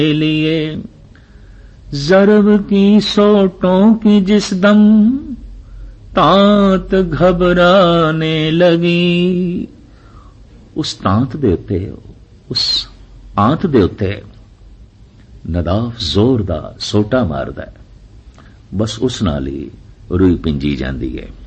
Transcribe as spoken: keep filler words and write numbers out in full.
लिए ज़रब की सोटों की जिस दम तांत घबराने लगी। उस तांत दे उत्ते, उस आंत दे उत्ते नदाफ जोर दा सोटा मारदा है, बस उस नाल ही रूई पिंजी जांदी है।